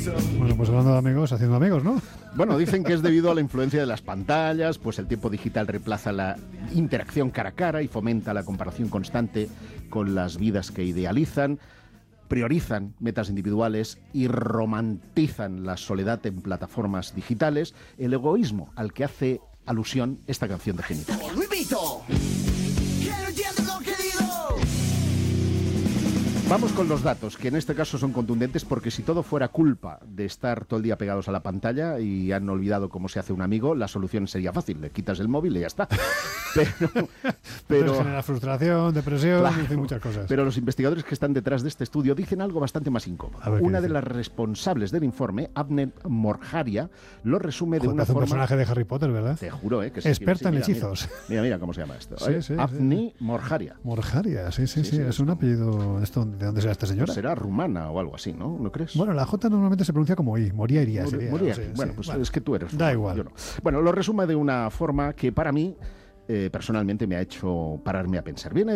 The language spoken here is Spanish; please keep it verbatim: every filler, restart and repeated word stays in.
Bueno, pues hablando de amigos, haciendo amigos, ¿no? Bueno, dicen que es debido a la influencia de las pantallas, pues el tiempo digital reemplaza la interacción cara a cara y fomenta la comparación constante con las vidas que idealizan, priorizan metas individuales y romantizan la soledad en plataformas digitales, el egoísmo al que hace alusión esta canción de Genitalica. Vamos con los datos, que en este caso son contundentes, porque si todo fuera culpa de estar todo el día pegados a la pantalla y han olvidado cómo se hace un amigo, la solución sería fácil, le quitas el móvil y ya está. Pero, pero genera frustración, depresión, claro, dice muchas cosas. Pero los investigadores que están detrás de este estudio dicen algo bastante más incómodo. Una de las responsables del informe, Avni Morjaria, lo resume de Joder, una hace forma... un personaje de Harry Potter, ¿verdad? Te juro, ¿eh? Que sí, experta sí, en mira, hechizos. Mira, mira, mira cómo se llama esto. Sí, ¿eh? sí, Avni sí. Morjaria. Morjaria, sí, sí, sí. Sí, sí, es, es un como... apellido... ¿Esto, ¿De dónde será esta señora? Será rumana o algo así, ¿no? ¿No crees? Bueno, la J normalmente se pronuncia como I, Moriaria Mor- sería. Moriari. Sí, sí. Bueno, pues Bueno, es que tú eres da rumano, igual. yo no. Bueno, lo resume de una forma que para mí, eh, personalmente, me ha hecho pararme a pensar. Viene